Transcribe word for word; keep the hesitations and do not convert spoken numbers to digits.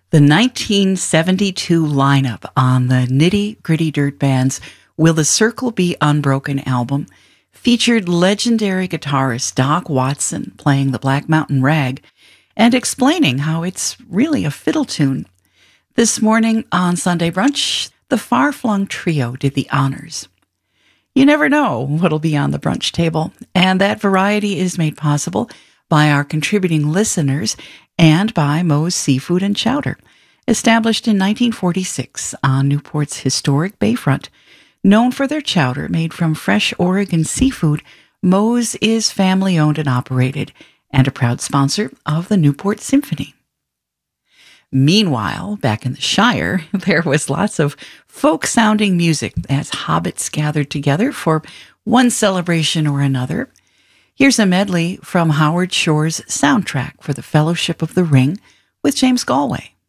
The nineteen seventy-two lineup on the Nitty Gritty Dirt Band's Will the Circle Be Unbroken album featured legendary guitarist Doc Watson playing the Black Mountain Rag and explaining how it's really a fiddle tune. This morning on Sunday Brunch, the Far-Flung Trio did the honors. You never know what'll be on the brunch table, and that variety is made possible by our contributing listeners and by Moe's Seafood and Chowder. Established in nineteen forty-six on Newport's historic bayfront, known for their chowder made from fresh Oregon seafood, Moe's is family-owned and operated and a proud sponsor of the Newport Symphony. Meanwhile, back in the Shire, there was lots of folk-sounding music as hobbits gathered together for one celebration or another. Here's a medley from Howard Shore's soundtrack for the Fellowship of the Ring with James Galway.